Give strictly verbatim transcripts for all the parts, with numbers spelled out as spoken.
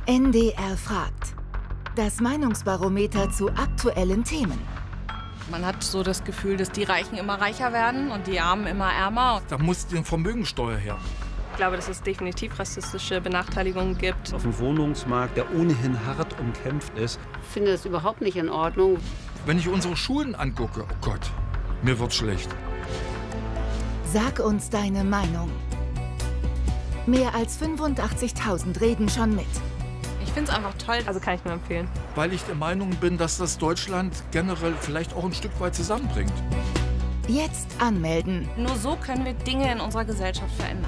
N D R fragt. Das Meinungsbarometer zu aktuellen Themen. Man hat so das Gefühl, dass die Reichen immer reicher werden und die Armen immer ärmer. Da muss die Vermögensteuer her. Ich glaube, dass es definitiv rassistische Benachteiligungen gibt. Auf dem Wohnungsmarkt, der ohnehin hart umkämpft ist. Ich finde das überhaupt nicht in Ordnung. Wenn ich unsere Schulen angucke, oh Gott, mir wird schlecht. Sag uns deine Meinung. Mehr als fünfundachtzigtausend reden schon mit. Ich finde es einfach toll. Also kann ich nur empfehlen. Weil ich der Meinung bin, dass das Deutschland generell vielleicht auch ein Stück weit zusammenbringt. Jetzt anmelden. Nur so können wir Dinge in unserer Gesellschaft verändern.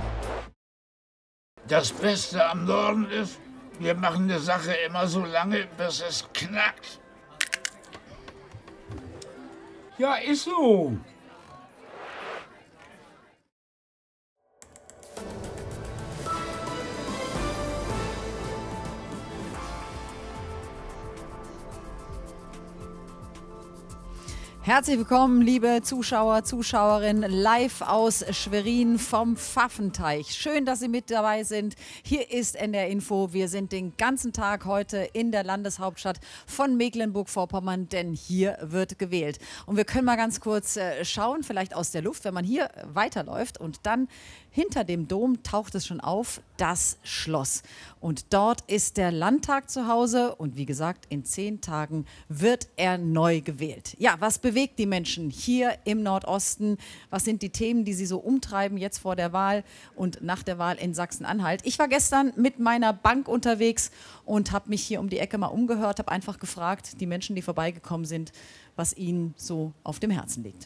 Das Beste am Norden ist, wir machen eine Sache immer so lange, bis es knackt. Ja, ist so. Herzlich willkommen, liebe Zuschauer, Zuschauerinnen, live aus Schwerin vom Pfaffenteich. Schön, dass Sie mit dabei sind. Hier ist N D R Info. Wir sind den ganzen Tag heute in der Landeshauptstadt von Mecklenburg-Vorpommern, denn hier wird gewählt. Und wir können mal ganz kurz äh, schauen, vielleicht aus der Luft, wenn man hier weiterläuft und dann hinter dem Dom taucht es schon auf, das Schloss. Und dort ist der Landtag zu Hause und wie gesagt, in zehn Tagen wird er neu gewählt. Ja, was bewegt die Menschen hier im Nordosten? Was sind die Themen, die sie so umtreiben jetzt vor der Wahl und nach der Wahl in Sachsen-Anhalt? Ich war gestern mit meiner Bank unterwegs und habe mich hier um die Ecke mal umgehört, habe einfach gefragt, die Menschen, die vorbeigekommen sind, was ihnen so auf dem Herzen liegt.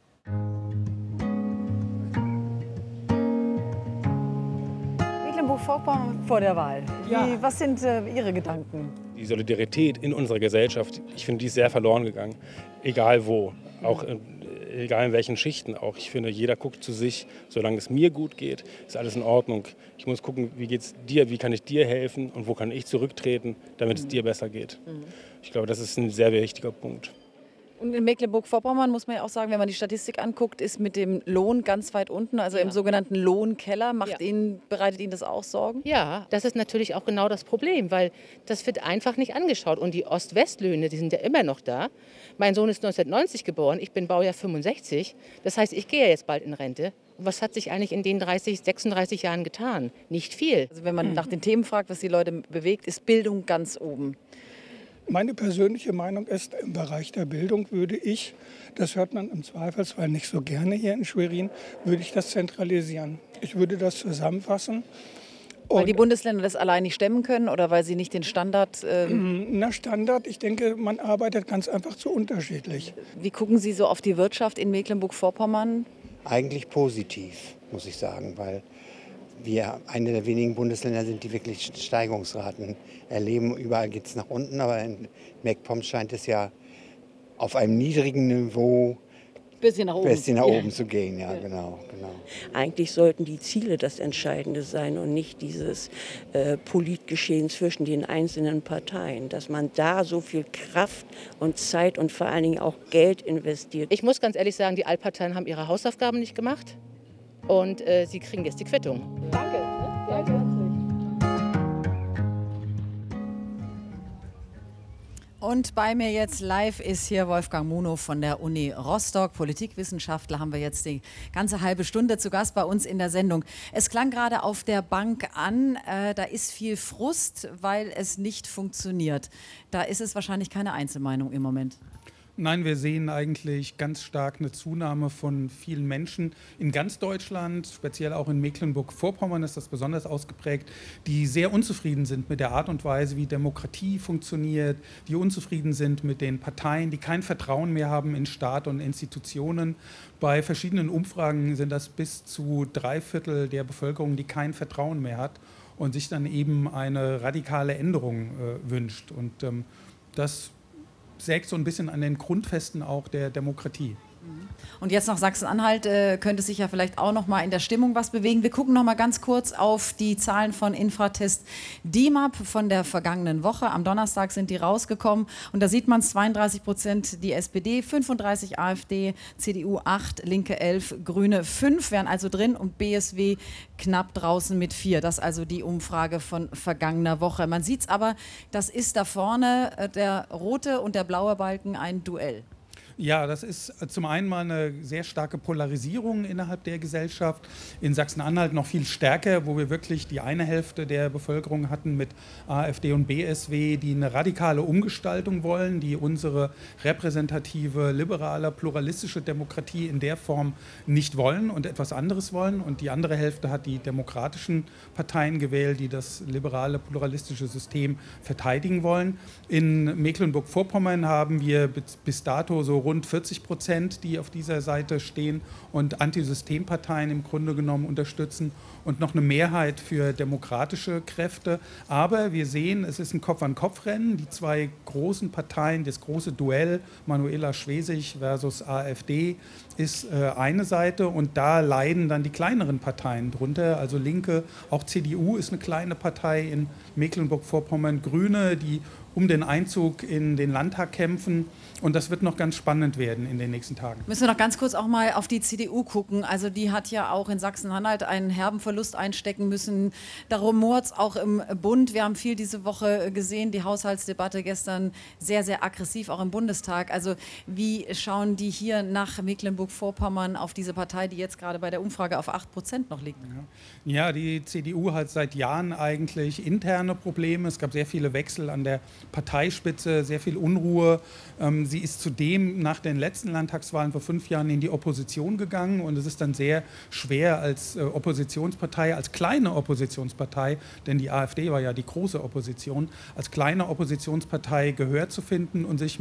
Mecklenburg-Vorpommern vor der Wahl. Wie, ja. Was sind äh, Ihre Gedanken? Die Solidarität in unserer Gesellschaft, ich finde, die ist sehr verloren gegangen. Egal wo, auch in, egal in welchen Schichten auch. Ich finde, jeder guckt zu sich, solange es mir gut geht, ist alles in Ordnung. Ich muss gucken, wie geht es dir, wie kann ich dir helfen und wo kann ich zurücktreten, damit es dir besser geht. Ich glaube, das ist ein sehr wichtiger Punkt. Und in Mecklenburg-Vorpommern muss man ja auch sagen, wenn man die Statistik anguckt, ist mit dem Lohn ganz weit unten, also ja. im sogenannten Lohnkeller. Macht ja. Ihnen, bereitet Ihnen das auch Sorgen? Ja, das ist natürlich auch genau das Problem, weil das wird einfach nicht angeschaut. Und die Ost-West-Löhne, die sind ja immer noch da. Mein Sohn ist neunzehnhundertneunzig geboren, ich bin Baujahr fünfundsechzig. Das heißt, ich gehe ja jetzt bald in Rente. Und was hat sich eigentlich in den dreißig, sechsunddreißig Jahren getan? Nicht viel. Also wenn man mhm. nach den Themen fragt, was die Leute bewegt, ist Bildung ganz oben. Meine persönliche Meinung ist, im Bereich der Bildung würde ich, das hört man im Zweifelsfall nicht so gerne hier in Schwerin, würde ich das zentralisieren. Ich würde das zusammenfassen. Weil die Bundesländer das allein nicht stemmen können oder weil sie nicht den Standard... Ähm Na, Standard, ich denke, man arbeitet ganz einfach zu unterschiedlich. Wie gucken Sie so auf die Wirtschaft in Mecklenburg-Vorpommern? Eigentlich positiv, muss ich sagen, weil wir eine der wenigen Bundesländer sind, die wirklich Steigerungsraten erleben. Überall geht es nach unten, aber in MacPom scheint es ja auf einem niedrigen Niveau bisschen nach oben, bisschen nach oben ja. zu gehen. Ja, ja. Genau, genau. Eigentlich sollten die Ziele das Entscheidende sein und nicht dieses äh, Politgeschehen zwischen den einzelnen Parteien, dass man da so viel Kraft und Zeit und vor allen Dingen auch Geld investiert. Ich muss ganz ehrlich sagen, die Altparteien haben ihre Hausaufgaben nicht gemacht. Und äh, sie kriegen jetzt die Quittung. Danke. Ne? Danke herzlich. Und bei mir jetzt live ist hier Wolfgang Munow von der Uni Rostock. Politikwissenschaftler haben wir jetzt die ganze halbe Stunde zu Gast bei uns in der Sendung. Es klang gerade auf der Bank an, äh, da ist viel Frust, weil es nicht funktioniert. Da ist es wahrscheinlich keine Einzelmeinung im Moment. Nein, wir sehen eigentlich ganz stark eine Zunahme von vielen Menschen in ganz Deutschland, speziell auch in Mecklenburg-Vorpommern ist das besonders ausgeprägt, die sehr unzufrieden sind mit der Art und Weise, wie Demokratie funktioniert, die unzufrieden sind mit den Parteien, die kein Vertrauen mehr haben in Staat und Institutionen. Bei verschiedenen Umfragen sind das bis zu drei Viertel der Bevölkerung, die kein Vertrauen mehr hat und sich dann eben eine radikale Änderung äh, wünscht. Und ähm, das sägt so ein bisschen an den Grundfesten auch der Demokratie. Und jetzt nach Sachsen-Anhalt äh, könnte sich ja vielleicht auch noch mal in der Stimmung was bewegen. Wir gucken noch mal ganz kurz auf die Zahlen von Infratest D I M A P von der vergangenen Woche. Am Donnerstag sind die rausgekommen und da sieht man zweiunddreißig Prozent die S P D, fünfunddreißig AfD, C D U acht, Linke elf, Grüne fünf wären also drin und B S W knapp draußen mit vier. Das ist also die Umfrage von vergangener Woche. Man sieht es aber, das ist da vorne äh, der rote und der blaue Balken ein Duell. Ja, das ist zum einen mal eine sehr starke Polarisierung innerhalb der Gesellschaft. In Sachsen-Anhalt noch viel stärker, wo wir wirklich die eine Hälfte der Bevölkerung hatten mit AfD und B S W, die eine radikale Umgestaltung wollen, die unsere repräsentative, liberale, pluralistische Demokratie in der Form nicht wollen und etwas anderes wollen. Und die andere Hälfte hat die demokratischen Parteien gewählt, die das liberale, pluralistische System verteidigen wollen. In Mecklenburg-Vorpommern haben wir bis dato so rund vierzig Prozent, die auf dieser Seite stehen und Antisystemparteien im Grunde genommen unterstützen und noch eine Mehrheit für demokratische Kräfte. Aber wir sehen, es ist ein Kopf-an-Kopf-Rennen. Die zwei großen Parteien, das große Duell Manuela Schwesig versus AfD ist äh, eine Seite und da leiden dann die kleineren Parteien drunter, also Linke, auch C D U ist eine kleine Partei in Mecklenburg-Vorpommern, Grüne, die um den Einzug in den Landtag kämpfen. Und das wird noch ganz spannend werden in den nächsten Tagen. Müssen wir noch ganz kurz auch mal auf die C D U gucken. Also die hat ja auch in Sachsen-Anhalt einen herben Verlust einstecken müssen. Darum rumort es auch im Bund. Wir haben viel diese Woche gesehen, die Haushaltsdebatte gestern sehr, sehr aggressiv, auch im Bundestag. Also wie schauen die hier nach Mecklenburg-Vorpommern auf diese Partei, die jetzt gerade bei der Umfrage auf acht Prozent noch liegt? Ja, die C D U hat seit Jahren eigentlich interne Probleme. Es gab sehr viele Wechsel an der Parteispitze, sehr viel Unruhe. Ähm, sie ist zudem nach den letzten Landtagswahlen vor fünf Jahren in die Opposition gegangen und es ist dann sehr schwer als äh, Oppositionspartei, als kleine Oppositionspartei, denn die AfD war ja die große Opposition, als kleine Oppositionspartei Gehör zu finden und sich